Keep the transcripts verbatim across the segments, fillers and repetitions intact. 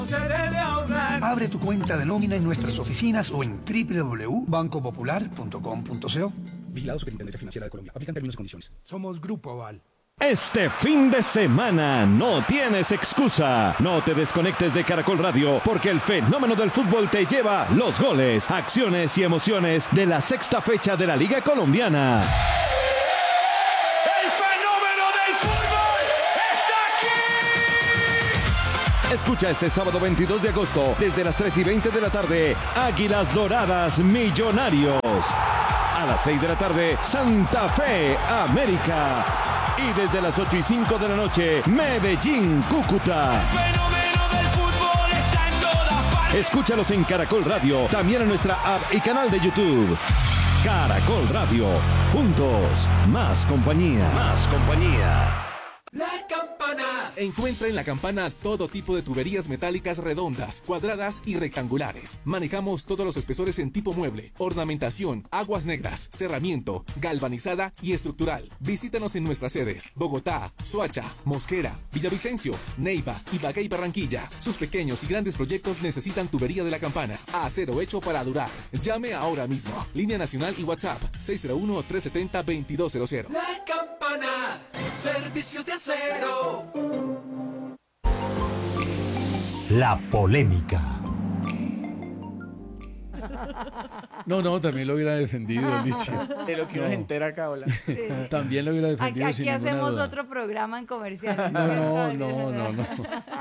Se debe ahorrar. Abre tu cuenta de nómina en nuestras oficinas o en doble u doble u doble u punto banco popular punto com punto co. Vigilado Superintendencia Financiera de Colombia. Aplican términos y condiciones. Somos Grupo Aval. Este fin de semana no tienes excusa. No te desconectes de Caracol Radio porque el fenómeno del fútbol te lleva los goles, acciones y emociones de la sexta fecha de la Liga Colombiana. ¡El fenómeno del fútbol está aquí! Escucha este sábado veintidós de agosto desde las tres y veinte de la tarde Águilas Doradas Millonarios. A las seis de la tarde Santa Fe América. Y desde las ocho y cinco de la noche, Medellín, Cúcuta. El fenómeno del fútbol está en todas partes. Escúchalos en Caracol Radio, también en nuestra app y canal de YouTube. Caracol Radio, juntos, más compañía. Más compañía. La campana. Encuentra en La Campana todo tipo de tuberías metálicas redondas, cuadradas y rectangulares. Manejamos todos los espesores en tipo mueble, ornamentación, aguas negras, cerramiento, galvanizada y estructural. Visítanos en nuestras sedes: Bogotá, Soacha, Mosquera, Villavicencio, Neiva, Ibagué y Barranquilla. Sus pequeños y grandes proyectos necesitan tubería de La Campana. Acero hecho para durar. Llame ahora mismo. Línea nacional y WhatsApp seis cero uno, tres siete cero, dos dos cero cero. La campana. Servicio de acero. La polémica. No, no, también lo hubiera defendido, Lichi. De lo que uno No. se entera acá, hola. Sí. También lo hubiera defendido Aquí, sin aquí ninguna hacemos duda. otro programa en comerciales. No, no, no, no, no.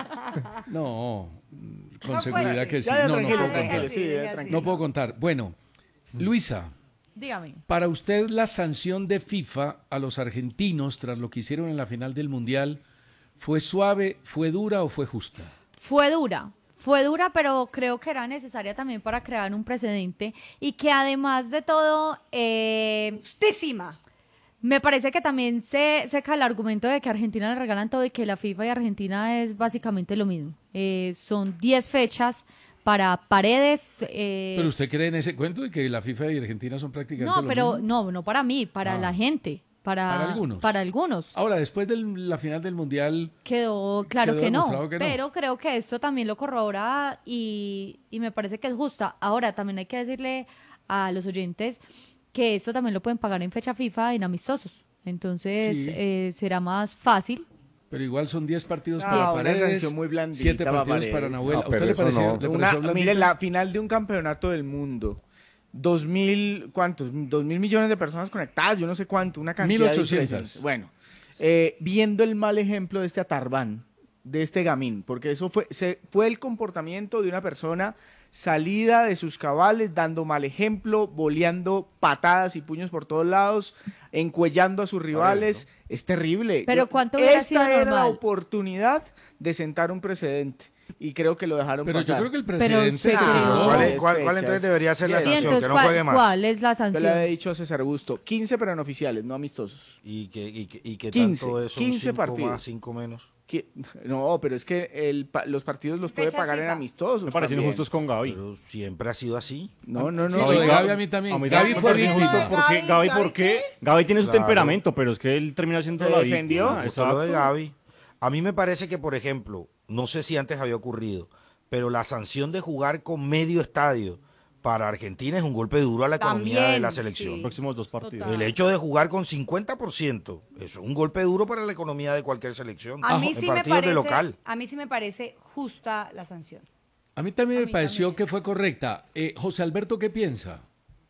No, con No seguridad puede. que sí. Ya, No, no tranquilo, puedo tranquilo, contar. sí, ya, Diga tranquilo. No puedo contar. Bueno, Luisa, Dígame. para usted la sanción de FIFA a los argentinos tras lo que hicieron en la final del Mundial, ¿fue suave, fue dura o fue justa? Fue dura, fue dura, pero creo que era necesaria también para crear un precedente y que además de todo, eh, justísima. Me parece que también se seca el argumento de que a Argentina le regalan todo y que la FIFA y Argentina es básicamente lo mismo. Eh, son diez fechas para Paredes. eh, ¿Pero usted cree en ese cuento de que la FIFA y Argentina son prácticamente no, lo pero mismo? no, no para mí, para Ah. la gente. Para, Para algunos. Para algunos. Ahora, después de la final del Mundial, Quedó claro Quedó que, no, demostrado que no. pero creo que esto también lo corrobora y, y me parece que es justa. Ahora, también hay que decirle a los oyentes que esto también lo pueden pagar en fecha FIFA en amistosos. Entonces, Sí. eh, será más fácil. pero igual son diez partidos Ah, para una Paredes, sanción muy blandita siete para partidos Paredes. para Nahuel. No, ¿A usted pero le eso pareció, no. le Una, pareció blandita? mire, la final de un campeonato del mundo. Dos mil, ¿cuántos? Dos mil millones de personas conectadas, yo no sé cuánto, una cantidad mil ochocientos. impresionante. Bueno, eh, viendo el mal ejemplo de este Atarbán, de este Gamín, porque eso fue, se, fue el comportamiento de una persona salida de sus cabales, dando mal ejemplo, boleando patadas y puños por todos lados, encuellando a sus rivales. Es terrible. Pero Yo- ¿cuánto hubiera Esta sido era la normal? oportunidad de sentar un precedente. Y creo que lo dejaron Pero yo pasar. creo que el Pero precedente se se quedó. cerró. ¿Cuál, es- Diez cuál- cuál fechas. entonces debería ser la Sí, Sí, sanción? entonces, Que no ¿cuál, juegue más. cuál es la Yo sanción? le había dicho a César Augusto, quince pero en oficiales, no amistosos. ¿Y que, y que, y que quince, tanto eso? quince cinco partidos. más, cinco menos. ¿Qué? No, pero es que el, pa- los partidos los puede Fechas pagar en FIFA. amistosos. Me parecen también. injustos con Gaby. Pero siempre ha sido así. No, no, no. Sí, lo de Gaby a mí también. A mí Gaby también me fue parece víctima. injusto porque Gaby, Gaby, Gaby, ¿por qué? ¿qué? Gaby tiene su Claro. temperamento, pero es que él termina siendo Se la defendió. víctima. Eso lo de Exacto. Gaby. A mí me parece que, por ejemplo, no sé si antes había ocurrido, pero la sanción de jugar con medio estadio para Argentina es un golpe duro a la economía También, de la sí. selección. Los próximos dos partidos. Total. El hecho de jugar con cincuenta por ciento, eso es un golpe duro para la economía de cualquier selección. A mí, en sí me partidos parece, de local. a mí sí me parece justa la sanción. A mí también A me mí pareció también. que fue correcta. Eh, José Alberto, ¿qué piensa?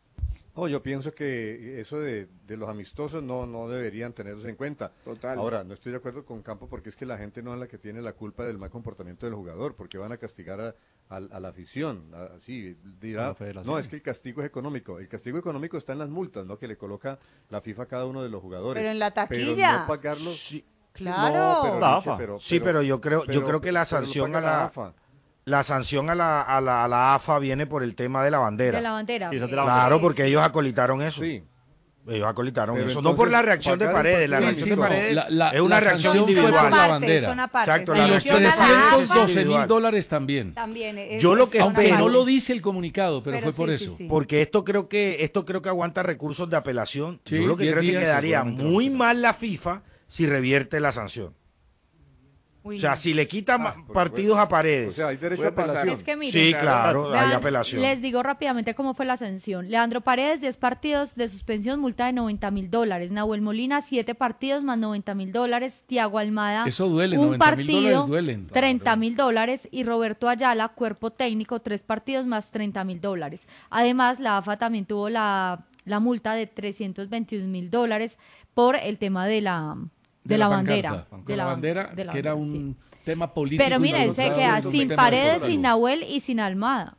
No, yo pienso que eso de, de los amistosos no, no deberían tenerlos en cuenta. Total. Ahora, no estoy de acuerdo con Campo porque es que la gente no es la que tiene la culpa del mal comportamiento del jugador, porque van a castigar a, a- a la afición. a- Así dirá, La federación. no, es que el castigo es económico. El castigo económico está en las multas, ¿no? Que le coloca la FIFA a cada uno de los jugadores. Pero en la Pero taquilla. no pagarlo. Sí, Claro. No, pero, La Richie, AFA. pero- sí, pero yo creo, yo pero- creo que la pero lo sanción a paga la, AFA. la sanción a la, a la, a la A F A viene por el tema de la bandera. De la bandera. Sí, esa es de ok. la Claro, Sí, porque sí. ellos acolitaron eso. Sí. Ellos acolitaron Pero eso. entonces, no por la reacción de pagar un Paredes. La Sí, reacción sí, de no. Paredes La- la- es una la reacción sanción fue individual. por la Son bandera. Son aparte. Exacto, Y la los Sanción a la trescientos AFA doce mil individual. dólares también. También. es- Yo lo es que una Aunque espero- no parte. lo dice el comunicado, pero, Pero fue por sí, eso. sí, sí. Porque esto creo que esto creo que aguanta recursos de apelación. Sí, Yo lo que diez creo es que días, quedaría seguramente muy no. mal la FIFA si revierte la sanción. O sea, si le quita ah, partidos a Paredes. O sea, hay derecho a apelación. Es que miren, sí, claro, vean, hay apelación. Les digo rápidamente cómo fue la sanción. Leandro Paredes, diez partidos de suspensión, multa de noventa mil dólares. Nahuel Molina, siete partidos más noventa mil dólares. Tiago Almada, Eso duele, un noventa mil partido, dólares duelen. treinta mil dólares. Y Roberto Ayala, cuerpo técnico, tres partidos más treinta mil dólares. Además, la A F A también tuvo la, la multa de trescientos veintiún mil dólares por el tema de la, de, de la, la bandera. Pancarta. De la, la bandera, de la que era bandera, un sí. tema político. Pero mira, él se queda sin Paredes, sin Nahuel y sin Almada.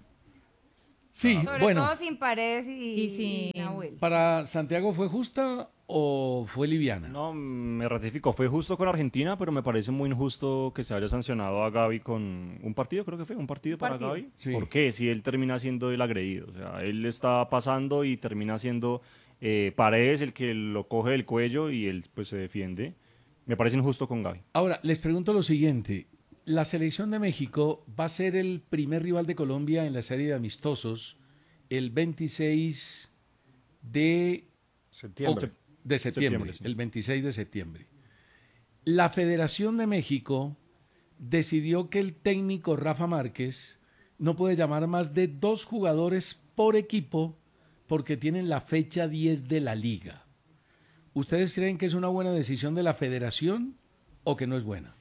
Sí, Sobre bueno. todo sin Paredes y, Y sin- y Nahuel. ¿Para Santiago fue justa o fue liviana? No, me ratifico, fue justo con Argentina, pero me parece muy injusto que se haya sancionado a Gavi con un partido, creo que fue, un partido para partido. Gavi. Sí. ¿Por qué? Si él termina siendo el agredido, o sea, él está pasando y termina siendo eh, Paredes el que lo coge del cuello y él pues se defiende. Me parece injusto con Gavi. Ahora, les pregunto lo siguiente. La selección de México va a ser el primer rival de Colombia en la serie de amistosos el veintiséis de Septiembre. oct- de septiembre, Septiembre, sí. el veintiséis de septiembre. La Federación de México decidió que el técnico Rafa Márquez no puede llamar más de dos jugadores por equipo porque tienen la fecha diez de la liga. ¿Ustedes creen que es una buena decisión de la Federación o que no es buena?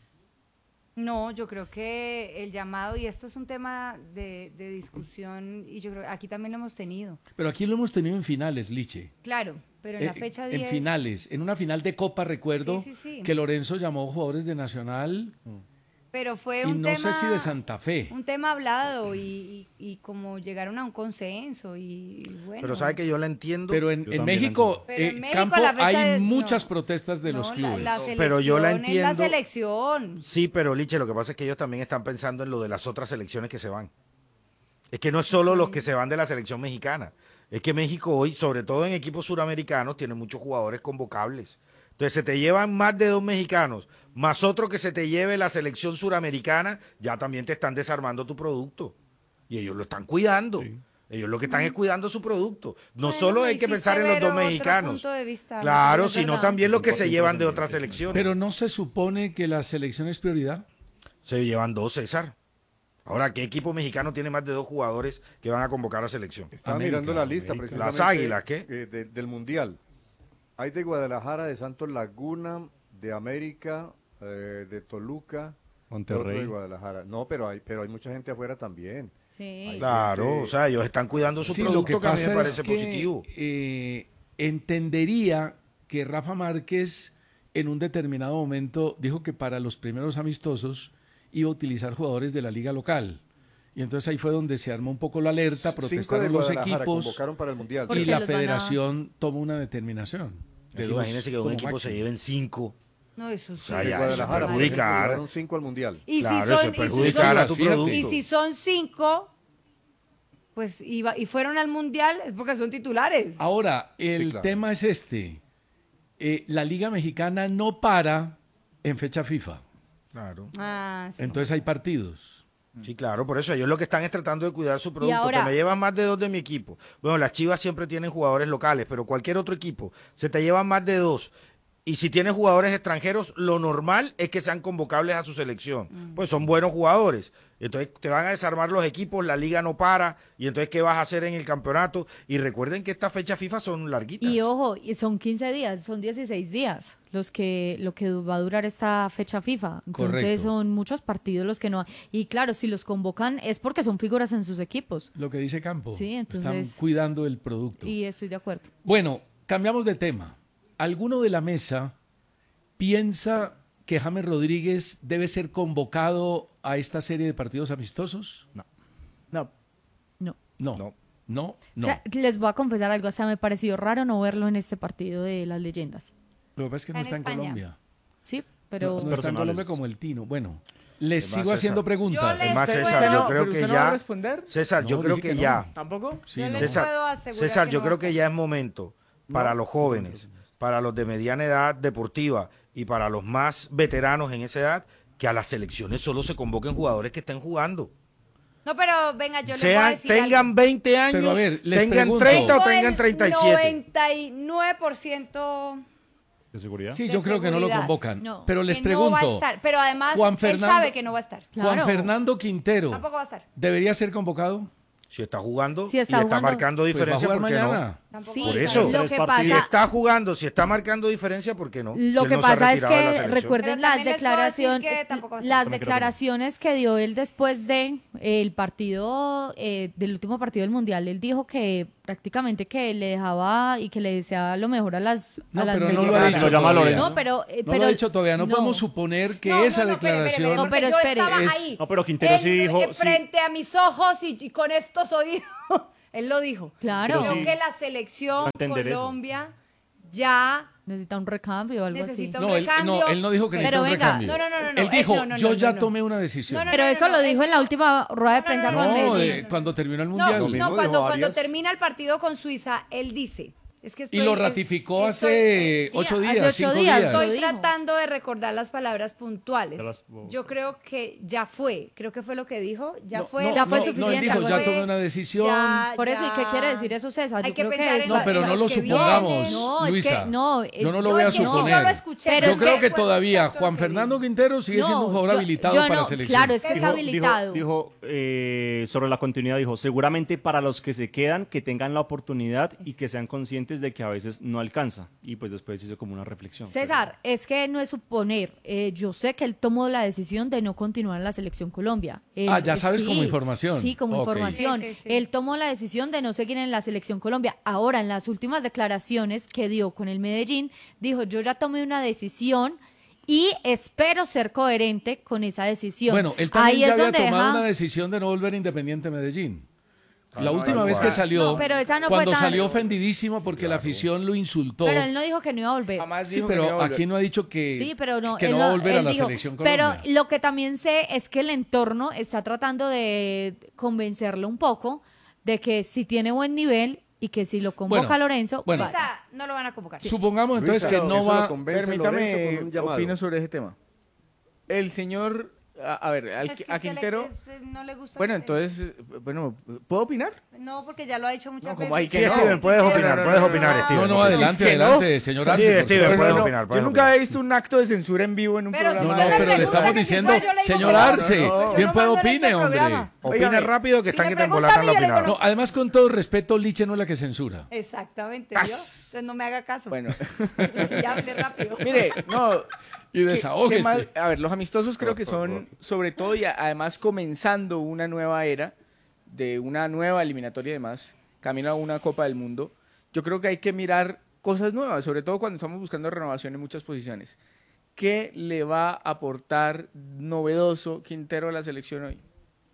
No, yo creo que el llamado, y esto es un tema de, de discusión, y yo creo que aquí también lo hemos tenido. Pero aquí lo hemos tenido en finales, Liche. Claro, pero en la Eh, fecha En diez... finales, en una final de Copa, recuerdo Sí, sí, sí. que Lorenzo llamó jugadores de Nacional Pero fue y un no tema... sé si de Santa Fe. Un tema hablado y, y, y como llegaron a un consenso y bueno... Pero sabe que yo la entiendo. Pero en, Yo en también México, Pero en eh, México Campo, la fecha hay de- muchas no. protestas de No, los la- clubes. La, No, selección pero yo la es la entiendo. selección. Sí, pero Liche, lo que pasa es que ellos también están pensando en lo de las otras selecciones que se van. Es que no es solo los que se van de la selección mexicana. Es que México hoy, sobre todo en equipos suramericanos, tiene muchos jugadores convocables. Entonces, se te llevan más de dos mexicanos, más otro que se te lleve la selección suramericana, ya también te están desarmando tu producto. Y ellos lo están cuidando. Ellos lo que están es cuidando su producto. No Bueno, solo me hay que hiciste pensar en los ver dos otro mexicanos. punto de vista, Claro, es sino verdad. también los que Un se poquito llevan de de otras sentido. selecciones. Pero no se supone que la selección es prioridad. Se llevan dos, César. Ahora, ¿qué equipo mexicano tiene más de dos jugadores que van a convocar a selección? Estaba América, mirando la lista América. precisamente. Las Águilas, ¿qué? eh, de- del Mundial. Hay de Guadalajara, de Santos Laguna, de América, eh, de Toluca, otro de Monterrey. Guadalajara. No, pero hay, pero hay mucha gente afuera también. Sí. Claro, gente- o sea, ellos están cuidando su Sí, producto, lo que que, a mí pasa me parece es que, positivo. eh, entendería que Rafa Márquez en un determinado momento dijo que para los primeros amistosos iba a utilizar jugadores de la liga local. Y entonces ahí fue donde se armó un poco la alerta, Cinco de protestaron los Guadalajara equipos convocaron para el Mundial. y Porque la los van a- federación tomó una determinación. De dos Imagínense que un como equipo se máximo. lleven cinco. No, eso sí. sea, De ya, Guadalajara, eso por ejemplo, perjudicar. llevaron cinco al Mundial. Y Claro, si eso son, es y si perjudicar son- a tu Fíjate. producto. y si son cinco, pues iba, y fueron al mundial, es porque son titulares. Ahora, el Sí, claro. tema es este. Eh, la Liga Mexicana no para en fecha FIFA. Claro. Ah, sí. Entonces hay partidos. Sí, claro, por eso ellos lo que están es tratando de cuidar su producto. ahora- Que me llevan más de dos de mi equipo. Bueno, las Chivas siempre tienen jugadores locales, pero cualquier otro equipo se te llevan más de dos. Y si tienes jugadores extranjeros, lo normal es que sean convocables a su selección. Pues son buenos jugadores. Entonces te van a desarmar los equipos, la liga no para. Y entonces, ¿qué vas a hacer en el campeonato? Y recuerden que estas fechas FIFA son larguitas. Y ojo, y son quince días, son dieciséis días los que lo que va a durar esta fecha FIFA. Entonces Correcto. son muchos partidos los que no. Y claro, si los convocan es porque son figuras en sus equipos. Lo que dice Campo. Sí, entonces- Están cuidando el producto. Y estoy de acuerdo. Bueno, cambiamos de tema. ¿Alguno de la mesa piensa que James Rodríguez debe ser convocado a esta serie de partidos amistosos? No. No. No. No. No. No. No. O sea, les voy a confesar algo, hasta me pareció raro no verlo en este partido de las leyendas. Lo que pasa es que no En está en España. Colombia. Sí, pero No, no está en personales. Colombia como el Tino. Bueno, les Es más, sigo haciendo César. preguntas. Yo Es más, ¿Usted- César, usted yo no- creo pero que usted no va a ya. responder? César, yo No, creo dije que, que ya. no. ¿Tampoco? Sí, Yo no. les César, puedo asegurar César, que yo no creo va a que estar. ya es momento para los jóvenes, para los de mediana edad deportiva y para los más veteranos en esa edad, que a las selecciones solo se convoquen jugadores que estén jugando. No, pero venga, yo les voy a Sean, decir tengan algo. veinte años, Pero a ver, les tengan pregunto. treinta o Tengo tengan el treinta y siete. noventa y nueve por ciento ¿De seguridad? Sí, De yo creo que no lo seguridad. convocan. No, Pero les que pregunto. No va a estar. Pero además, Juan él Fernando- sabe que no va a estar. Juan Fernando Quintero. Tampoco va a estar. ¿Debería ser convocado? Si está jugando Si está y está jugando. marcando Pues va a diferencia, jugar ¿por qué mañana. no? Sí, Por eso, lo que si pasa, está jugando, si está marcando diferencia, ¿por qué no? Si lo él que no se ha pasa es retirado de la que selección. recuerden Pero las también les puedo decir declaraciones, que tampoco va a estar. las Con el declaraciones que dio él después de eh, el partido eh, del último partido del mundial. Él dijo que prácticamente que le dejaba y que le deseaba lo mejor a las a No, las pero no lo ha mexicanas. dicho Lo llama todavía. Lorenzo. No, pero eh, No pero lo ha dicho todavía. No, no. podemos suponer que No, esa no, no, espere, espere, declaración... espere, No, pero porque yo espere, estaba es- ahí. No, pero Quintero sí Él, dijo- eh, sí. frente a mis ojos y, y con estos oídos, él lo dijo. Claro. Creo sí. que la selección Va a entender eso. Colombia ya Necesita un recambio o algo necesita así. un No él, recambio. no, él no dijo que Pero necesita un venga. recambio. No, no, no, no, no, Él eh, dijo, no, no, yo no, ya no. tomé una decisión. No, no, Pero no, eso no, lo no, dijo eh, en la última rueda de prensa no, con No, Medellín. de- cuando terminó el No, mundial. Lo no, mismo cuando, dijo cuando Arias. termina el partido con Suiza, él dice. Es que estoy, Y lo eh, ratificó estoy- hace eh, ocho hace días, ocho cinco días, días. lo Estoy dijo. tratando de recordar las palabras puntuales. Te las- Yo creo que ya fue. Creo que fue lo que dijo. Ya No, fue. no, ya fue no, suficiente, No, él dijo, algo ya así. tomé una decisión. Ya, Por eso, ¿y qué ya. quiere decir eso, César? Hay Yo que creo que pensar es en No, la- pero en no los lo que supongamos, vienen. No, es Luisa. que no, Yo no eh, lo voy a es que no, suponer. yo lo escuché, Pero Yo es creo que que fue todavía exacto Juan lo que Fernando dijo. Quintero sigue No, siendo un jugador yo- habilitado yo para no, la selección. claro, es que está Dijo, habilitado. dijo, dijo, eh, sobre la continuidad, dijo, seguramente para los que se quedan, que tengan la oportunidad y que sean conscientes de que a veces no alcanza. Y pues después hizo como una reflexión. César, es que no es suponer. Eh, yo sé que él tomó la decisión de no continuar en la selección Colombia. Él- Ah, ya sabes sí, como información. Sí, como Ok. información. Sí, sí, sí. Él tomó la decisión de no seguir en la selección Colombia. Ahora, en las últimas declaraciones que dio con el Medellín, dijo, yo ya tomé una decisión y espero ser coherente con esa decisión. Bueno, él también Ahí ya es había donde tomado deja- una decisión de no volver a Independiente Medellín. Ah, La no, última igual. vez que salió, No, pero esa no fue cuando tan- salió ofendidísimo porque la afición lo insultó. Pero él no dijo que no iba a volver. Jamás Sí, dijo que no iba pero a volver. aquí no ha dicho que, Sí, pero no, que él no va a lo- volver a él la dijo, selección pero Colombia. lo que también sé es que el entorno está tratando de convencerlo un poco de que si tiene buen nivel y que si lo convoca Bueno, Lorenzo, bueno. vale. Quizá no lo van a convocar. Supongamos entonces Luisa, que no eso va... lo convence Lorenzo Permítame, con un llamado. opino sobre ese tema. El señor, a, a ver, al- Es que a usted le- Quintero... es- no le gusta Bueno, que- entonces, eh, bueno, ¿puedo opinar? No, porque ya lo ha dicho muchas No, veces. como hay que Sí, no. Steven, puedes No, opinar, no, no, puedes no, opinar, no, Steven. No, no, adelante, Es que no. adelante, señor Sí, Arce, por Steven, supuesto. puedes No, opinar, puedes yo nunca opinar. he visto un acto de censura en vivo en un Pero programa. No, usted no, me pero le pregunta estamos que si diciendo, fue, yo le digo señor que no. Arce, No, no, yo bien no puede mando en opine, este hombre. programa. Opina Óigame, rápido que están me que te pregunta embolatan a mí, la yo le digo opinión. No, además, con todo respeto, Liche no es la que censura. Exactamente, As. ¿vio? Entonces no me haga caso. Bueno, Ya hable rápido. mire, no... Y ¿qué- desahógese. qué más? A ver, los amistosos creo que son, sobre todo y a- además comenzando una nueva era, de una nueva eliminatoria y demás, camino a una Copa del Mundo. Yo creo que hay que mirar cosas nuevas, sobre todo cuando estamos buscando renovación en muchas posiciones. ¿Qué le va a aportar novedoso Quintero a la selección hoy?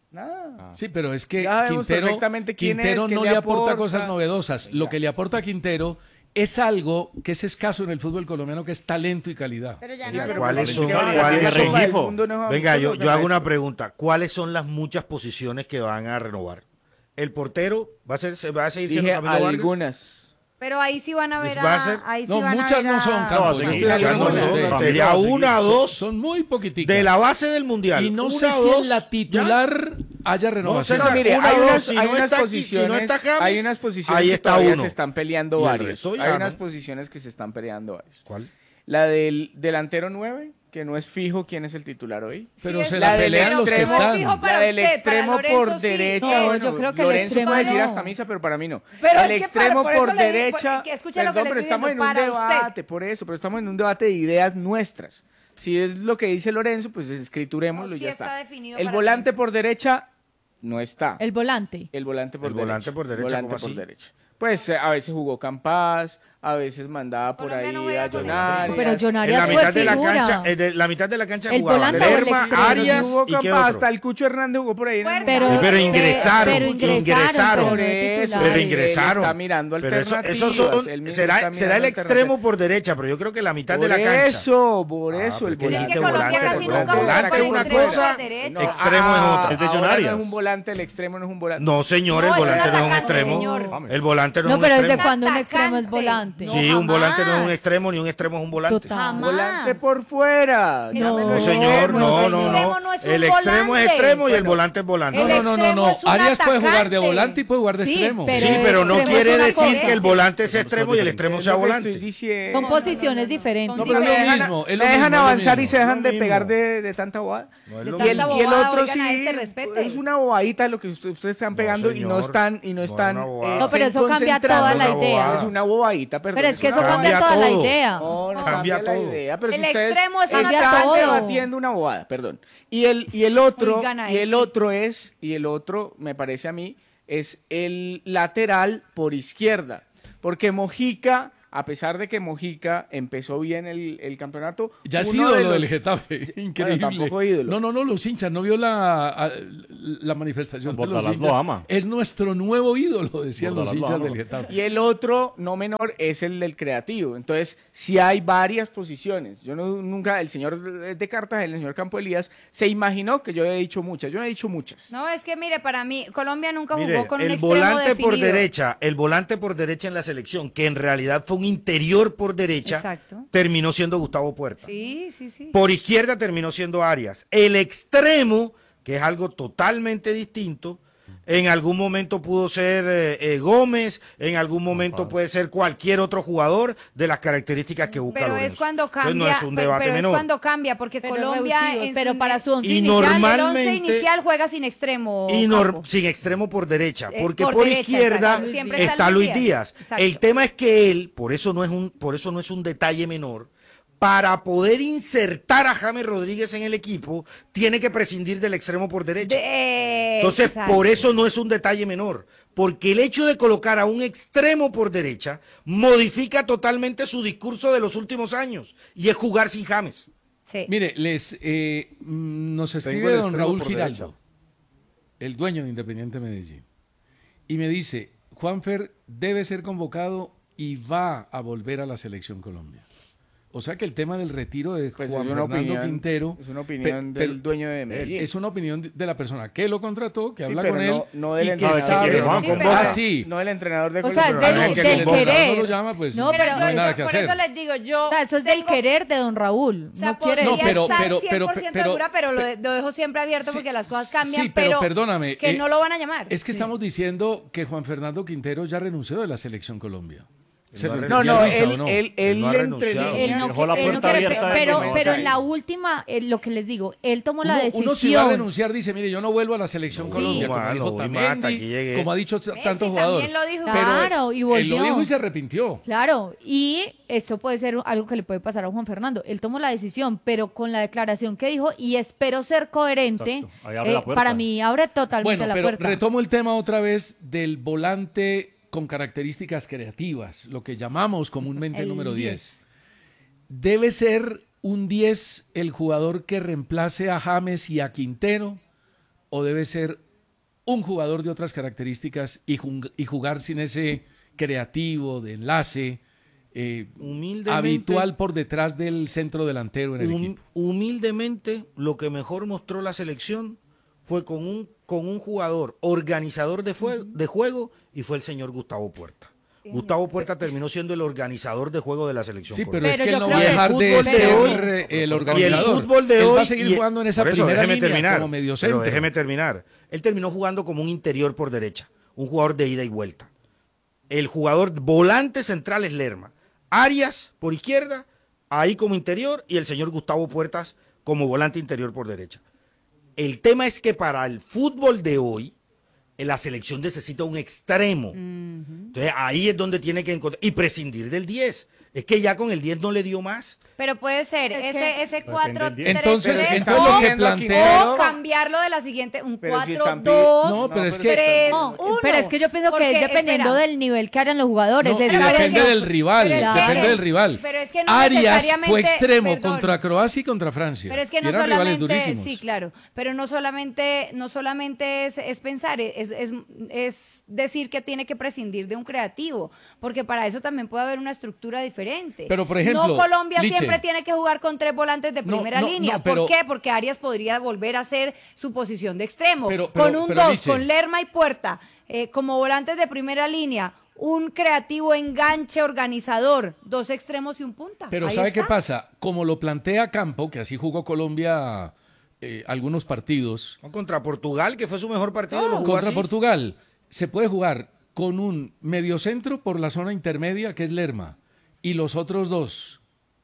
Nada. Sí, pero es que Ya vemos Quintero, perfectamente quién Quintero es, qué no le le aporta aporta. cosas novedosas. Lo que le aporta a Quintero es algo que es escaso en el fútbol colombiano, que es talento y calidad. Pero ya Sí, no pero le- ¿cuáles son? ¿qué va a ganar ¿Cuáles la son? Copa del Regifo. Mundo? No es Venga, yo, amistoso, yo hago no una es- pregunta. ¿Cuáles son las muchas posiciones que van a renovar? ¿El portero va a, ser, se va a seguir siendo Dije Camilo Vargas? algunas. Pero ahí sí van a ver ¿Va a ser? a... Ahí sí No, van a muchas ver no son, a- Campos. No, yo sí, estoy de Ya acuerdo no con son, usted. sería una o dos Son muy poquiticas. de la base del mundial. Y no Una sé o si dos, en la ya. titular haya No, renovación. César, No, mire, una hay o dos, unas, si hay no unas está aquí, si posiciones, no está James, hay unas posiciones ahí que está todavía uno. se están peleando Y el varios. resto ya, Hay ¿no? unas posiciones que se están peleando varios. ¿Cuál? La del delantero nueve, que no es fijo quién es el titular hoy. Pero Sí, se es la del pelean los que extremo- están. fijo para La del usted, para extremo Lorenzo por sí. derecha. No, bueno, yo creo que el Lorenzo extremo puede decir no. hasta misa, pero para mí no. Pero el es que extremo para- por por eso le digo, derecha. que escuche lo que Perdón, le pero estoy estamos en diciendo, un para usted. debate, por eso, pero estamos en un debate de ideas nuestras. Si es lo que dice Lorenzo, pues escriturémoslo No, y sí ya está está. definido El para volante mí. por derecha no está. El volante. El volante por El derecha. volante por derecha, Volante ¿cómo por así? derecha. Pues eh, a veces jugó Campas, a veces mandaba por Colombia ahí no juega a con el Jonarias. Pero En Jonarias la fue mitad de la figura. cancha, eh, de la mitad de la cancha El jugaban volante o el Lerma, extremo. Arias Jugó y qué Campas, otro. hasta el Cucho Hernández jugó por ahí. ¿no? Pero, Sí, pero ingresaron, pero ingresaron, ingresaron. pero no Por de eso, Pero titular. él ingresaron. está mirando Pero eso, alternativas, esos son, él mismo será, está será el mirando extremo por derecha, pero yo creo que la mitad Por de la cancha. eso, por Ah, eso, el porque volante. dijiste volante, casi pero nunca no, jugó volante por es una extremo cosa, por derecha. extremo es otra. Es de ahora Jonarias. no es un volante, el extremo no es un volante. No, señor, No, el es un volante no es un atacante, extremo. señor. El volante volante no, No, es un pero extremo. ¿desde cuando un extremo es volante? Sí, un volante no es un extremo, ni un extremo es un volante. Un volante por fuera. No, No, señor, no, no, no. no es un El extremo es volante. extremo y el Bueno, volante es volante. No, no, no, no, no. extremo es un Arias puede jugar de atacante. volante y puede jugar de Sí, extremo. pero- Sí, pero no extremo quiere es una decir cosa. que el volante es extremo y el extremo Es sea lo que volante. estoy diciendo. Son posiciones diferentes. No, pero es Me lo dejan, mismo. Es lo me dejan mismo, es lo avanzar y mismo. se dejan Es de lo pegar mismo. de, de tanta bobada. No es De lo Y el, tanta y el bobada, otro oigan, a sí este respete. es una bobadita lo que usted- ustedes están pegando y no señor, están y no no es están una eh, bobada. No, pero se eso cambia concentran. toda la Una idea. bobada. Es una bobadita, perdón. Pero es que eso una cambia Cambia toda la todo. idea. No, no Cambia cambia la todo. idea, pero El si ustedes extremo es Cambia están todo. debatiendo una bobada, perdón. Y el y el otro Oigan a y el este. otro es y el otro me parece a mí es el lateral por izquierda, porque Mojica, a pesar de que Mojica empezó bien el, el campeonato, Ya es uno ídolo de los- del Getafe, increíble. tampoco ídolo. No, no, no, los hinchas, no vio la, a- la manifestación de los Bordalás hinchas. lo ama. Es nuestro nuevo ídolo, decían los Bordalás lo hinchas ama. del Getafe. Y el otro, no menor, es el del creativo. Entonces, si hay varias posiciones. Yo no, nunca, el señor de Cartagena, el señor Campo Elías, se imaginó que yo he dicho muchas. Yo no he dicho muchas. No, es que mire, para mí, Colombia nunca jugó Mire, con un el extremo volante por definido. derecha, el volante por derecha en la selección, que en realidad fue un interior por derecha, Exacto. terminó siendo Gustavo Puerta. Sí, sí, sí. Por izquierda terminó siendo Arias. El extremo, que es algo totalmente distinto, en algún momento pudo ser eh, eh, Gómez, en algún momento puede ser cualquier otro jugador de las características que busca Pero Lorenzo. es cuando Entonces, cambia, no es un pero, debate pero es menor. cuando cambia, porque Pero Colombia reducidos, en pero su- para su once Y inicial, el once normalmente- inicial juega sin extremo. Y nor- Campo. sin extremo por derecha, Eh, porque por por, derecha, izquierda exacto. Siempre está está Luis Luis Díaz. Díaz. Exacto. El tema es que él, por eso no es un, por eso no es un detalle menor, para poder insertar a James Rodríguez en el equipo, tiene que prescindir del extremo por derecha. De- Entonces, exacto. por eso no es un detalle menor, porque el hecho de colocar a un extremo por derecha modifica totalmente su discurso de los últimos años, y es jugar sin James. Sí. Mire, les eh, mm, nos Tengo escribe el don extremo Raúl por Giraldo, derecha. el dueño de Independiente Medellín, y me dice, Juanfer debe ser convocado y va a volver a la Selección Colombia. O sea que el tema del retiro de Pues Juan es una Fernando opinión, Quintero es una opinión pe- del pero- dueño de Medellín. Es una opinión de la persona que lo contrató, que Sí, habla pero con no- él no del y que entrenador. sabe. Que no convoca. Ah, sí. No el entrenador de O sea, Colombia. del, no, que del convoca. querer. No lo llama, pues No, no, pero no hay nada que por hacer. eso les digo, yo. O sea, eso es del tengo- querer de don Raúl. O sea, no quiere podría No, pero- estar pero- pero- cien por ciento pero- segura, pero lo, lo dejo siempre abierto Sí, porque las cosas cambian, sí, pero pero, perdóname, que eh, no lo van a llamar. Es que estamos diciendo que Juan Fernando Quintero ya renunció de la Selección Colombia. Se no ha lo No, entendió no, Luisa, él, ¿o no? él, Él él no ha le renunciado. entrenó. Él no, Dejó la él no puerta quiere, abierta de pero, que no, pero o sea, en la última, eh, lo que les digo, él tomó la Uno, decisión. uno si va a renunciar dice, mire, yo no vuelvo a la Selección No, Colombia, no, como no, dijo voy más, Tamendi, hasta aquí llegué. como ha dicho Messi tantos jugadores. también lo dijo. Pero Claro, y él volvió. lo dijo y se arrepintió. Claro, y esto puede ser algo que le puede pasar a Juan Fernando. Él tomó la decisión, pero con la declaración que dijo, y espero ser coherente, Exacto. Ahí abre eh, la puerta. para mí abre totalmente Bueno, la pero puerta. retomo el tema otra vez del volante con características creativas, lo que llamamos comúnmente El número diez. diez. ¿Debe ser un diez el jugador que reemplace a James y a Quintero? ¿O debe ser un jugador de otras características y, jung- y jugar sin ese creativo, de enlace, eh, Humildemente- habitual por detrás del centro delantero en el Hum- equipo? humildemente, lo que mejor mostró la selección fue con un, con un jugador organizador de, fue- de juego, y fue el señor Gustavo Puerta. Gustavo Puerta terminó siendo el organizador de juego de la selección. Sí, pero colombiana. es que Pero él no yo va a creo dejar que de el fútbol de ser hoy- eh, el Y el organizador. fútbol de él hoy. va a seguir y- jugando en esa por eso, primera déjeme línea terminar, como medio Pero centro. déjeme terminar. Él terminó jugando como un interior por derecha, un jugador de ida y vuelta. El jugador volante central es Lerma. Arias por izquierda, ahí como interior, y el señor Gustavo Puertas como volante interior por derecha. El tema es que para el fútbol de hoy, la selección necesita un extremo. Entonces ahí es donde tiene que encontrar, y prescindir del diez. Es que ya con el diez no le dio más. Pero puede ser Es ese, que- ese cuatro del tres diez. Entonces, tres, entonces o, lo que viendo a plantea... o cambiarlo de la siguiente, un Pero si cuatro están pi- dos No, pero es que- tres No, uno. pero es que yo pienso que Porque, es dependiendo espera, del nivel que hagan los jugadores. No, es y saber depende que- del rival, Pero es que- depende del rival. pero es que no Arias necesariamente- fue extremo perdón. contra Croacia y contra Francia. Pero es que y no eran rivales solamente, durísimos. sí, claro, pero no solamente, no solamente es, es pensar, es, es, es decir que tiene que prescindir de un creativo, porque para eso también puede haber una estructura diferente. Pero, por ejemplo, no Colombia Liche. siempre tiene que jugar con tres volantes de No, primera no, línea. no, pero- ¿Por qué? Porque Arias podría volver a hacer su posición de extremo. Pero- pero- con un pero, dos, Liche. con Lerma y Puerta, eh, como volantes de primera línea. un creativo enganche organizador, dos extremos y un punta. Pero Ahí ¿sabe está. qué pasa? Como lo plantea Campo, que así jugó Colombia eh, algunos partidos. Contra Portugal, que fue su mejor partido, lo jugó Contra así. Portugal se puede jugar con un mediocentro por la zona intermedia, que es Lerma, y los otros dos,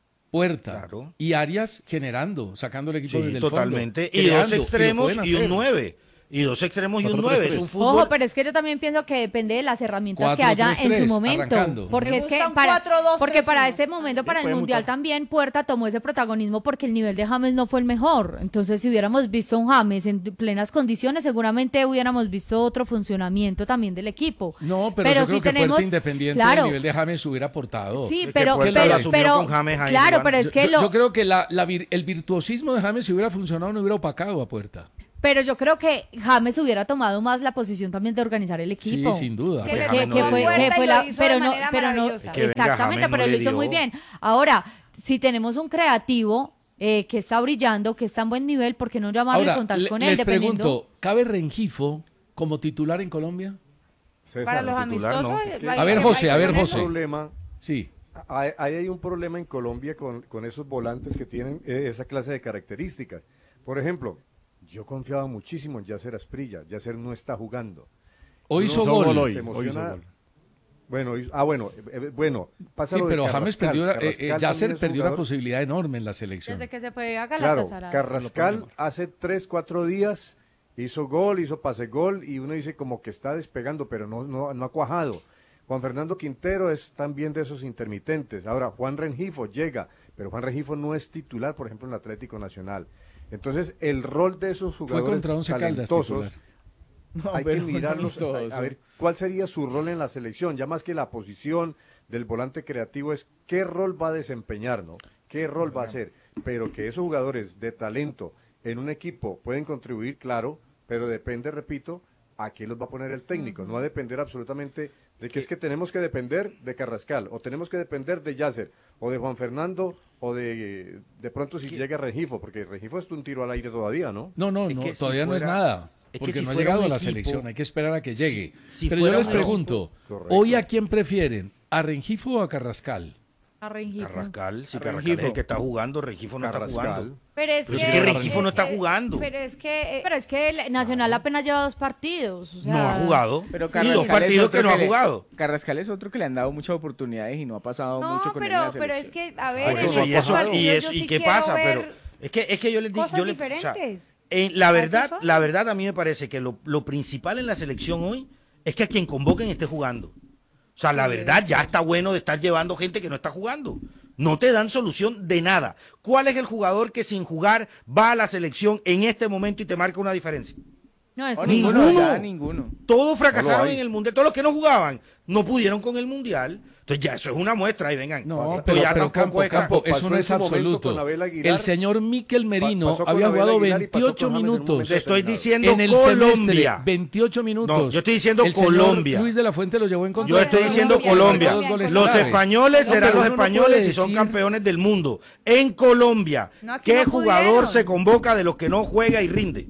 Puerta y Arias, generando, sacando el equipo Sí, desde el totalmente. fondo. Y dos creando, extremos lo y, pueden un hacer. nueve. Y dos extremos y un nueve. Es un fútbol. Ojo, pero es que yo también pienso que depende de las herramientas cuatro que haya tres en su tres, momento. arrancando. Porque Me es que gusta un para, cuatro dos porque tres para uno. ese momento, para el puede Mundial mutar. también, Puerta tomó ese protagonismo porque el nivel de James no fue el mejor. Entonces, si hubiéramos visto un James en plenas condiciones, seguramente hubiéramos visto otro funcionamiento también del equipo. No, pero, yo creo si que tenemos, Puerta Independiente claro, del nivel de James hubiera aportado. Sí, Es que pero, Puerta pero, la asumió pero- con James ahí claro, jugando. pero es Yo, que yo- lo, yo creo que la, la vir- el virtuosismo de James, si hubiera funcionado, no hubiera opacado a Puerta. Pero yo creo que James hubiera tomado más la posición también de organizar el equipo. Sí, sin duda. Que, Porque que- James que no fue, le dio. que fue Y la, lo hizo pero de no, manera pero no, maravillosa. Que venga, exactamente, James no pero le lo hizo dio. muy bien. Ahora, si tenemos un creativo eh, que está brillando, que está en buen nivel, ¿por qué no llamarlo y Ahora, contar le- con él? les Dependiendo. pregunto, ¿cabe Rengifo como titular en Colombia? César, Para los titular, amistosos. no. es que- hay A ver, que- José, hay a que ver, hay ponerlo. José. un problema. Sí. Hay, ahí hay un problema en Colombia con, con esos volantes que tienen eh, esa clase de características. Por ejemplo, yo confiaba muchísimo en Yasser Asprilla. Yasser no está jugando. Hoy Uno hizo se gol. hoy, se hoy emociona. hizo gol. Bueno, hizo- ah, bueno, eh, eh, bueno. Pasa Sí, lo de pero James Carrascal. perdió, la- eh, eh, Carrascal Yasser también es perdió una jugador- posibilidad enorme en la selección. Desde que se fue a Claro, Galatasaray. Carrascal hace tres, cuatro días hizo gol, hizo pase gol y uno dice como que está despegando, pero no, no, no ha cuajado. Juan Fernando Quintero es también de esos intermitentes. Ahora, Juan Rengifo llega, pero Juan Rengifo no es titular, por ejemplo, en el Atlético Nacional. Entonces, el rol de esos Fue jugadores contra Once Caldas talentosos, titular. No, hay que pero mirarlos, no a, todos, a ver cuál sería su rol en la selección, ya más que la posición del volante creativo es qué rol va a desempeñar, ¿no? ¿Qué rol va a hacer? Pero que esos jugadores de talento en un equipo pueden contribuir, claro, pero depende, repito, a quién los va a poner el técnico, no va a depender absolutamente de que es que tenemos que depender de Carrascal, o tenemos que depender de Yasser, o de Juan Fernando, o de de pronto si llega Rengifo, porque Rengifo es un tiro al aire todavía, ¿no? No, no, Es no, que si todavía no es fuera- nada. es que Porque si no ha fuera llegado un a la equipo- selección, hay que esperar a que llegue. si Pero yo fuera les un pregunto, Correcto. ¿hoy a quién prefieren? ¿A Rengifo o a Carrascal? A Rengifo. Carrascal, si A Carrascal es Rengifo. el que está jugando, Rengifo no está Carrascal. jugando. Pero es Pero que, es que Rengifo no está eh, jugando. Pero es que, eh, pero es que el Nacional apenas lleva dos partidos. O sea, No ha jugado. Pero y Carrascal dos es partidos otro que no ha le- jugado. Carrascal es otro que le han dado muchas oportunidades y no ha pasado No, mucho con él en pero, la pero es selección. que, a ver, Por en eso, y estos eso, y, partidos eso, yo y sí qué quiero pasa, ver pero es que, es que yo les digo, cosas yo les- o sea, diferentes. eh, la A eso verdad, son. la verdad a mí me parece que lo, lo principal en la selección hoy es que a quien convoquen esté jugando. O sea, la verdad ya está bueno de estar llevando gente que no está jugando. No te dan solución de nada. ¿Cuál es el jugador que sin jugar va a la selección en este momento y te marca una diferencia? no es No, ninguno. ninguno, ya, ninguno. Todos fracasaron No lo hay. en el mundial. Todos los que no jugaban no pudieron con el mundial. Entonces ya eso es una muestra y vengan. No, esto pero, ya pero tampoco Campo, es- Campo, Pasó eso no en es su momento absoluto. con Abel Aguilar. El señor Miquel Merino pasó con había Abel jugado Aguilar y pasó veintiocho con James en un minutos. momento Te estoy determinado. diciendo En el Colombia. semestre, veintiocho minutos. No, yo estoy diciendo El señor Colombia. Luis de la Fuente lo llevó en contra. Yo estoy diciendo Colombia, Colombia. Colombia, Dos goles Los clave. españoles No, serán pero los uno no españoles puede si son decir- campeones del mundo. En Colombia, No, aquí ¿qué no jugador pudieron. se convoca de los que no juega y rinde?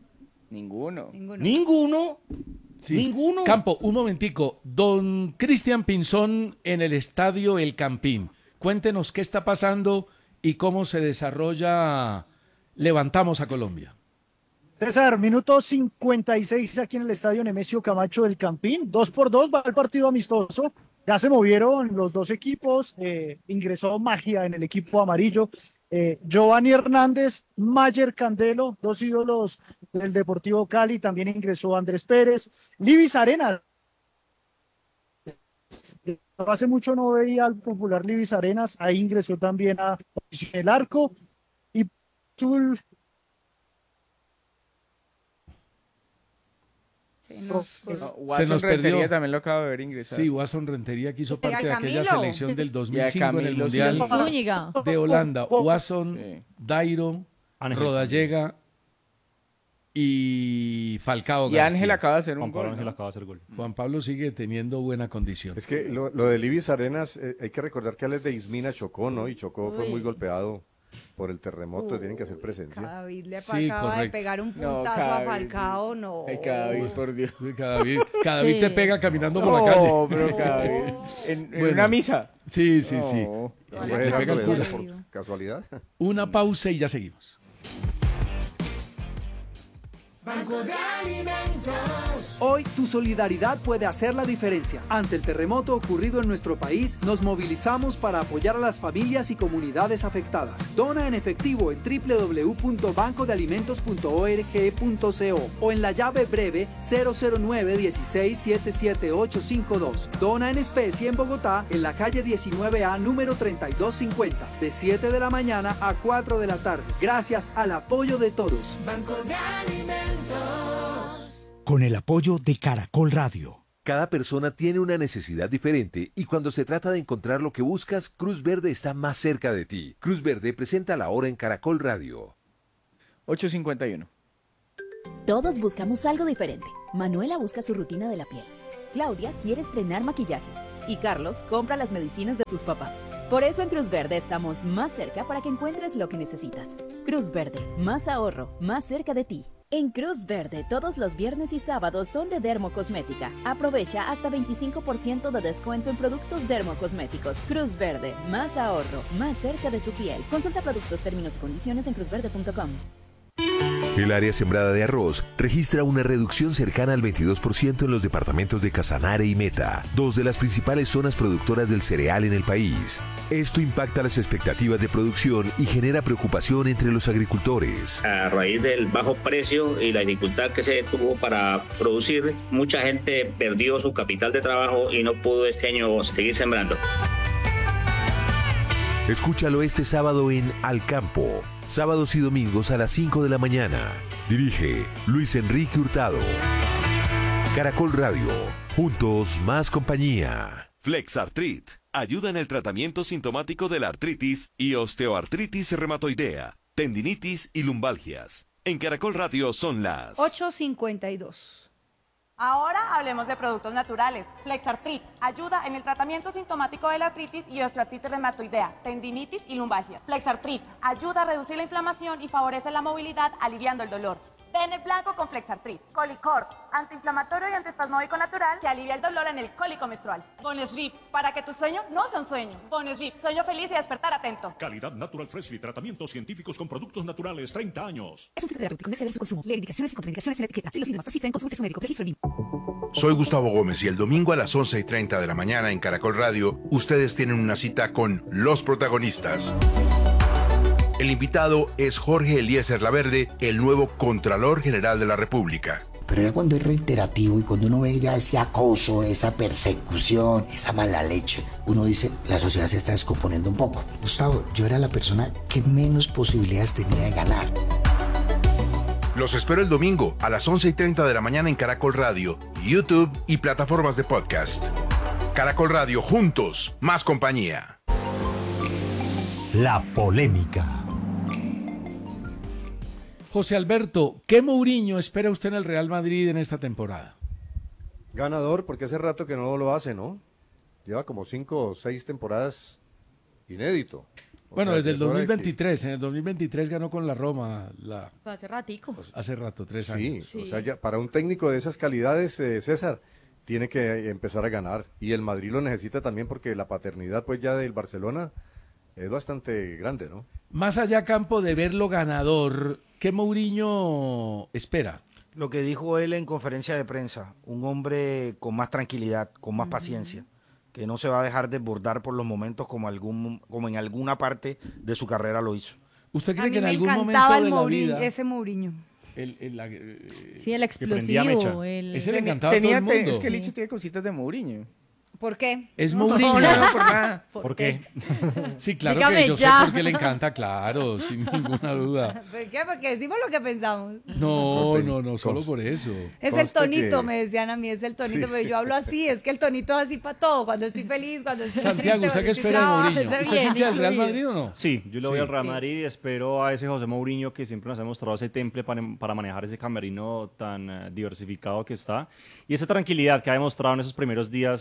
Ninguno. Ninguno. Ninguno. Sí. Ninguno. Campo, un momentico. Don Cristian Pinzón en el estadio El Campín. Cuéntenos qué está pasando y cómo se desarrolla Levantamos a Colombia. César, minuto cincuenta y seis aquí en el estadio Nemesio Camacho del Campín. Dos por dos va el partido amistoso. Ya se movieron los dos equipos. eh, ingresó Magia en el equipo amarillo. Eh, Giovanni Hernández, Mayer Candelo, dos ídolos del Deportivo Cali. También ingresó Andrés Pérez. Libis Arenas. Hace mucho no veía al popular Libis Arenas. Ahí ingresó también a el arco. Y Tul Sí, no, pues, No, Se Watson nos Rentería perdió. también lo acabo de ver ingresar. Sí, Watson Rentería que hizo Y a parte de aquella Camilo. selección del dos mil Y a cinco en el Camilo Mundial Zúñiga. de Holanda. Watson, Sí. Dairo, Ángel. Rodallega y Falcao Y García. Ángel acaba de hacer un Juan Pablo gol. Ángel ¿no? acaba de hacer gol. Juan Pablo sigue teniendo buena condición. Es que lo, lo de Libis Arenas, eh, hay que recordar que Alex de Ismina chocó, ¿no? Y chocó, fue Uy. muy golpeado. por el terremoto, Uh, tienen que hacer presencia. David le Sí, acaba de correcto. pegar un No, puntazo a David, Falcao, no. Ay, David, por Dios. Cada David, cada David Sí. te pega caminando por la No, calle. pero David, en, en Bueno. una misa. Sí, sí, sí. No. Le- Hola, le Bueno, pega el de- culo. por casualidad. Una pausa y ya seguimos. Banco de Alimentos. Hoy tu solidaridad puede hacer la diferencia. Ante el terremoto ocurrido en nuestro país, nos movilizamos para apoyar a las familias y comunidades afectadas. Dona en efectivo en doble u doble u doble u punto banco de alimentos punto org punto co o en la llave breve cero cero nueve dieciséis siete siete ocho cinco dos. Dona en especie en Bogotá en la calle diecinueve A número treinta y dos cincuenta de siete de la mañana a cuatro de la tarde. Gracias al apoyo de todos. Banco de Alimentos. Con el apoyo de Caracol Radio. Cada persona tiene una necesidad diferente y cuando se trata de encontrar lo que buscas, Cruz Verde está más cerca de ti. Cruz Verde presenta la hora en Caracol Radio. ocho cincuenta y uno. Todos buscamos algo diferente. Manuela busca su rutina de la piel. Claudia quiere estrenar maquillaje. Y Carlos compra las medicinas de sus papás. Por eso en Cruz Verde estamos más cerca para que encuentres lo que necesitas. Cruz Verde, más ahorro, más cerca de ti. En Cruz Verde, todos los viernes y sábados son de Dermocosmética. Aprovecha hasta veinticinco por ciento de descuento en productos dermocosméticos. Cruz Verde, más ahorro, más cerca de tu piel. Consulta productos, términos y condiciones en cruz verde punto com. El área sembrada de arroz registra una reducción cercana al veintidós por ciento en los departamentos de Casanare y Meta, dos de las principales zonas productoras del cereal en el país. Esto impacta las expectativas de producción y genera preocupación entre los agricultores. A raíz del bajo precio y la dificultad que se tuvo para producir, mucha gente perdió su capital de trabajo y no pudo este año seguir sembrando. Escúchalo este sábado en Al Campo, sábados y domingos a las cinco de la mañana. Dirige Luis Enrique Hurtado. Caracol Radio, juntos más compañía. Flexartrit ayuda en el tratamiento sintomático de la artritis y osteoartritis reumatoidea, tendinitis y lumbalgias. En Caracol Radio son las ocho cincuenta y dos. Ahora hablemos de productos naturales. Flexartrit ayuda en el tratamiento sintomático de la artritis y osteoartritis reumatoidea, tendinitis y lumbalgia. Flexartrit ayuda a reducir la inflamación y favorece la movilidad, aliviando el dolor. Ten el blanco con Flexartrit. Colicort, antiinflamatorio y antiespasmódico natural que alivia el dolor en el cólico menstrual. Bonesleep, para que tu sueño no sea un sueño. Bonesleep, sueño feliz y despertar atento. Calidad Natural Freshly, tratamientos científicos con productos naturales, treinta años. Es un fito terapéutico, no excede su consumo. Lee indicaciones y contraindicaciones en la etiqueta. Si los síntomas persisten, consulte a su médico. Registro N I M. Soy Gustavo Gómez y el domingo a las once y treinta de la mañana en Caracol Radio, ustedes tienen una cita con los protagonistas. El invitado es Jorge Eliezer Laverde, el nuevo Contralor General de la República. Pero ya cuando es reiterativo y cuando uno ve ya ese acoso, esa persecución, esa mala leche, uno dice, la sociedad se está descomponiendo un poco. Gustavo, yo era la persona que menos posibilidades tenía de ganar. Los espero el domingo a las once y treinta de la mañana en Caracol Radio, YouTube y plataformas de podcast. Caracol Radio, juntos, más compañía. La polémica. José Alberto, ¿qué Mourinho espera usted en el Real Madrid en esta temporada? Ganador, porque hace rato que no lo hace, ¿no? Lleva como cinco o seis temporadas inédito. O Bueno, sea, desde que el es hora dos mil de que- veintitrés, en el dos mil veintitrés ganó con la Roma, la, Hace ratico. hace rato, tres Sí, años. o sea, ya para un técnico de esas calidades, eh, César, tiene que empezar a ganar. Y el Madrid lo necesita también porque la paternidad, pues ya del Barcelona es bastante grande, ¿no? Más allá, Campo, de verlo ganador, ¿qué Mourinho espera? Lo que dijo él en conferencia de prensa, un hombre con más tranquilidad, con más paciencia, que no se va a dejar desbordar por los momentos como, algún, como en alguna parte de su carrera lo hizo. ¿Usted A cree mí que en me algún encantaba momento el de la Mourinho, vida... ese Mourinho. El, el- la- eh, Sí, el que prendía mecha? explosivo. El... Ese le Tenía- encantaba a todo tenía- el mundo. Es que Licha tiene cositas de Mourinho. ¿Por qué? Es No, Mourinho. no, no, por nada. ¿Por qué? Sí, claro Dígame que yo ya. sé por qué le encanta, claro, sin ninguna duda. ¿Por qué? Porque decimos lo que pensamos. No, no, no, solo por eso. Es el tonito, me decían a mí, es el tonito, Sí. pero yo hablo así, es que el tonito es así para todo, cuando estoy feliz, cuando estoy Santiago, triste, ¿usted qué cuando estoy espera de brava, Mourinho? está ¿Usted es bien hincha del Real incluido. Madrid o no? Sí, yo le voy Sí. al Real Madrid y espero a ese José Mourinho que siempre nos ha mostrado ese temple para, para manejar ese camerino tan eh, diversificado que está y esa tranquilidad que ha demostrado en esos primeros días en el Real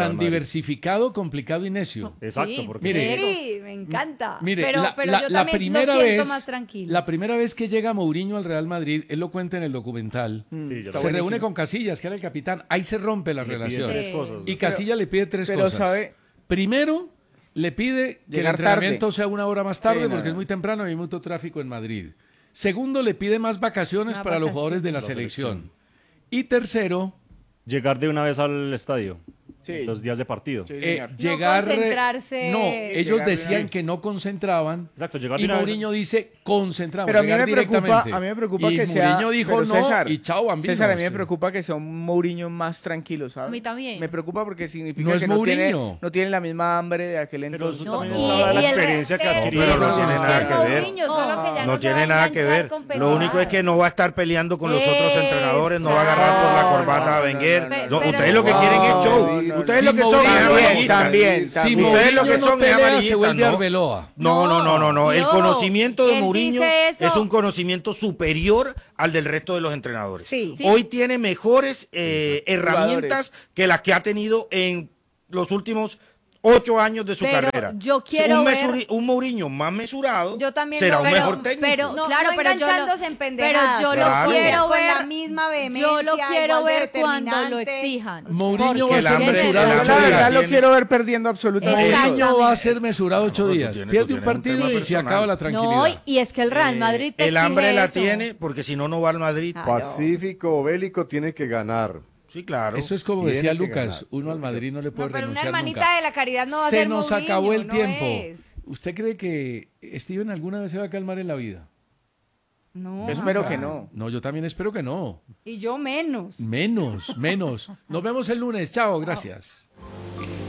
tan Madrid. diversificado, complicado y necio. Exacto, Sí, porque Mire, Sí, me encanta. Mire, pero la, pero la- yo la también primera lo siento vez, más tranquilo. la primera vez que llega Mourinho al Real Madrid, él lo cuenta en el documental, Sí, ya se lo- buenísimo. reúne con Casillas, que era el capitán, ahí se rompe la Le pide relación. tres cosas. Y Casillas le pide tres pero cosas. sabe- Primero, le pide que Llegar el entrenamiento tarde. sea una hora más tarde Sí, no, porque no. es muy temprano y hay mucho tráfico en Madrid. Segundo, le pide más vacaciones Más para los vacaciones. jugadores de la La selección. Y tercero, Llegar de una vez al estadio. Sí. Los días de partido. Sí, eh, señor. llegar... concentrarse. No, ellos Llegar de decían una vez. que no concentraban. Exacto, llegar de Y una vez. Mourinho dice concentramos, Pero a mí llegar me preocupa, directamente. a mí me preocupa y que sea. Mourinho dijo pero no César, y chao, bambinos. César, a mí me preocupa que sea un Mourinho más tranquilo, ¿sabes? A mí también. Me preocupa porque significa No es que no tiene, Mourinho. no tiene la misma hambre de aquel Pero entonces. eso No, también y- es dada la y el experiencia que respeto. adquirió. Pero no no, tiene no, nada no, que ver. Mourinho, solo que ya No no se tiene va a nada que enganchar ver. con Lo único es que no va a estar peleando con los otros Eso. entrenadores, no va a agarrar por la No, corbata no, a no, Wenger. no, no, No, no. ustedes lo que No, quieren es show. no, no, Ustedes Si lo que son Mourinho- es También, amarillistas. también, Si también. Ustedes lo Mourinho que no son es pelea, se amarillistas, vuelve ¿no? Arbeloa. No, no, no, no, no. El No. conocimiento de Él Mourinho dice eso. es un conocimiento superior al del resto de los entrenadores. Sí. Sí. Hoy tiene mejores eh, herramientas que las que ha tenido en los últimos ocho años de su Pero carrera. yo quiero un, ver- mesuri- un Mourinho más mesurado Yo también será lo un veo, mejor técnico. Pero, No, claro, no pero yo lo, enganchándose en pero pendejadas. yo Claro. lo quiero Con ver. la misma vehemencia, Yo lo quiero igual de ver cuando lo determinante. exijan. Mourinho Porque va a el ser hambre- mesurado el Yo ocho la hambre días. verdad lo tiene- quiero ver perdiendo absolutamente Exacto. todo. Mourinho va a ser mesurado ocho No, tú días. tienes- tú Pierde un tienes un partido tema y se personal. acaba la No, tranquilidad. y- y es que el Real Madrid te el hambre exige la eso. tiene porque si no, no va al Madrid. Claro. Pacífico o bélico tiene que ganar. Sí, claro. Eso es como Tiene decía que Lucas, ganar. uno al Madrid no le puede No, pero una renunciar hermanita nunca. de la caridad no va a Se ser nos Mourinho, acabó el no tiempo. es. ¿Usted cree que Steven alguna vez se va a calmar en la vida? No. Yo espero jamás. que no. No, yo también espero que no. Y yo menos. Menos, menos. Nos vemos el lunes. Chao, gracias.